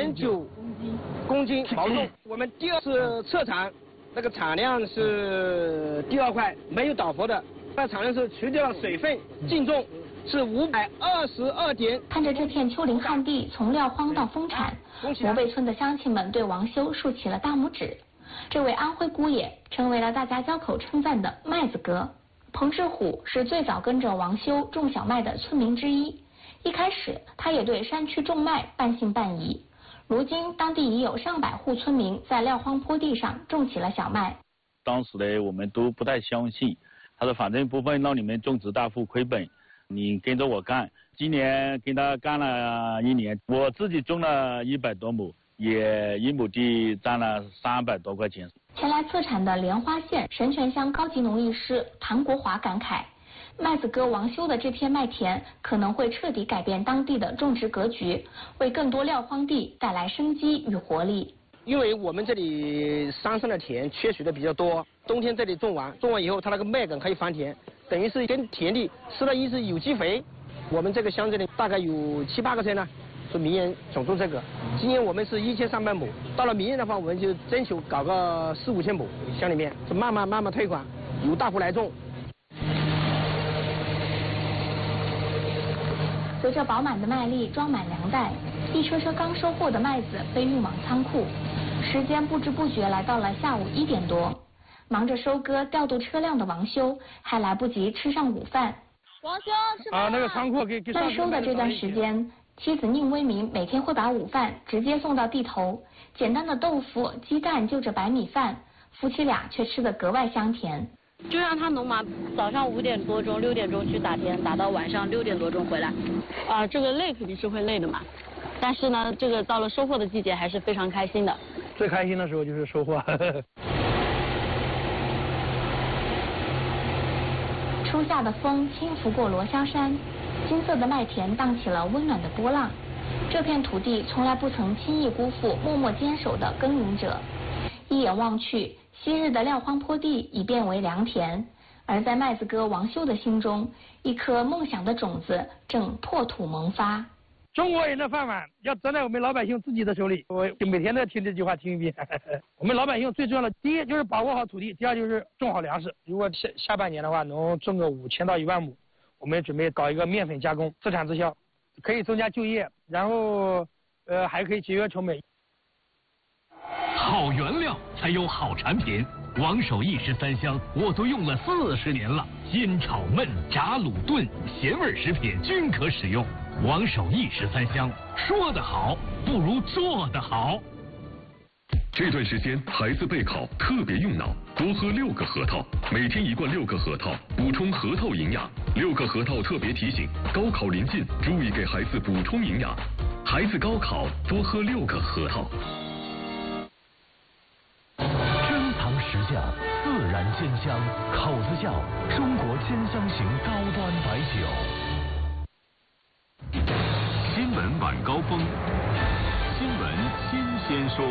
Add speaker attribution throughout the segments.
Speaker 1: 2.9公斤毛重。我们第二次测产，那个产量是第2块，没有倒伏的。那产量是除掉了水分，净重是522点。
Speaker 2: 看着这片丘陵旱地从撂荒到丰产，摩背村的乡亲们对王修竖起了大拇指。这位安徽姑爷成为了大家交口称赞的麦子哥。彭志虎是最早跟着王修种小麦的村民之一。一开始，他也对山区种麦半信半疑。如今，当地已有上百户村民在撂荒坡地上种起了小麦。
Speaker 3: 当时呢，我们都不太相信。他说：“反正不会让你们种植大户亏本，你跟着我干。”今年跟他干了1年，我自己种了100多亩，也1亩地赚了300多块钱。
Speaker 2: 前来测产的莲花县神泉乡高级农艺师唐国华感慨，麦子哥王修的这片麦田可能会彻底改变当地的种植格局，为更多撂荒地带来生机与活力。
Speaker 1: 因为我们这里山上的田缺水的比较多，冬天这里种完以后，它那个麦秆可以翻田，等于是跟田地施了一次有机肥。我们这个乡镇里大概有7、8个村呢，是明年总种这个。今年我们是1300亩，到了明年的话，我们就征求搞个4、5千亩，乡里面是慢慢推广，由大户来种。
Speaker 2: 随着饱满的麦粒装满粮袋，一车车刚收获的麦子被运往仓库。时间不知不觉来到了下午1点多，忙着收割调度车辆的王修还来不及吃上午饭。
Speaker 4: 王修吃饭了。
Speaker 1: 那个仓库给
Speaker 2: 在收的这段时间，妻子宁威民每天会把午饭直接送到地头，简单的豆腐、鸡蛋就着白米饭，夫妻俩却吃得格外香甜。
Speaker 4: 就让他农忙，早上5点多钟、6点钟去打田，打到晚上6点多钟回来。这个累肯定是会累的嘛，但是呢，这个到了收获的季节还是非常开心的。
Speaker 1: 最开心的时候就是收获。
Speaker 2: 初夏的风轻拂过罗霄山，金色的麦田荡起了温暖的波浪。这片土地从来不曾轻易辜负默默坚守的耕耘者。一眼望去，昔日的撂荒坡地已变为良田，而在麦子哥王修的心中，一颗梦想的种子正破土萌发。
Speaker 1: 中国人的饭碗要站在我们老百姓自己的手里，我每天都听这句话听一遍。我们老百姓最重要的，第一就是把握好土地，第二就是种好粮食。如果下半年的话，能种个5000到1万亩，我们准备搞一个面粉加工，自产自销，可以增加就业，然后还可以节约成本。
Speaker 5: 好原料才有好产品，王守义13香我都用了40年了，煎炒焖炸卤炖咸味食品均可使用。王守义13香，说得好不如做得好。
Speaker 6: 这段时间孩子备考特别用脑，多喝6个核桃，每天1罐6个核桃，补充核桃营养。6个核桃特别提醒，高考临近，注意给孩子补充营养。孩子高考多喝6个核桃。
Speaker 5: 珍藏实窖，自然鲜香，口子窖，中国鲜香型高端白酒。新闻晚高峰，新闻新鲜说。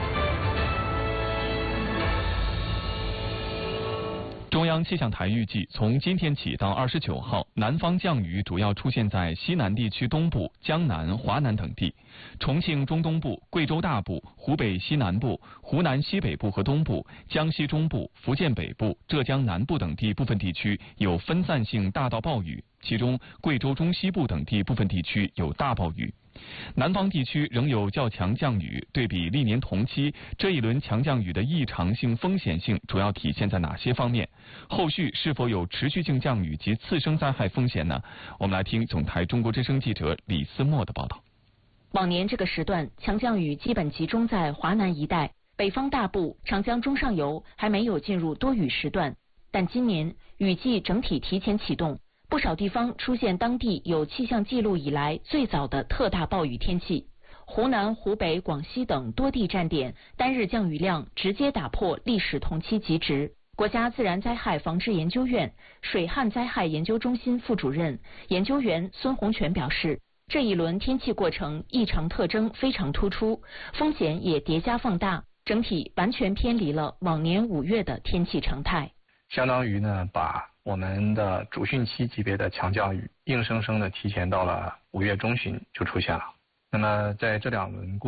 Speaker 7: 中央气象台预计，从今天起到29号，南方降雨主要出现在西南地区东部、江南、华南等地；重庆中东部、贵州大部、湖北西南部、湖南西北部和东部、江西中部、福建北部、浙江南部等地部分地区有分散性大到暴雨，其中贵州中西部等地部分地区有大暴雨。南方地区仍有较强降雨，对比历年同期，这一轮强降雨的异常性、风险性主要体现在哪些方面？后续是否有持续性降雨及次生灾害风险呢？我们来听总台中国之声记者李思墨的报道。
Speaker 8: 往年这个时段，强降雨基本集中在华南一带，北方大部、长江中上游还没有进入多雨时段，但今年雨季整体提前启动。不少地方出现当地有气象记录以来最早的特大暴雨天气，湖南、湖北、广西等多地站点单日降雨量直接打破历史同期极值。国家自然灾害防治研究院水旱灾害研究中心副主任、研究员孙洪全表示，这一轮天气过程异常特征非常突出，风险也叠加放大，整体完全偏离了往年5月的天气常态。
Speaker 9: 相当于呢，把我们的主汛期级别的强降雨硬生生的提前到了5月中旬就出现了。那么在这2轮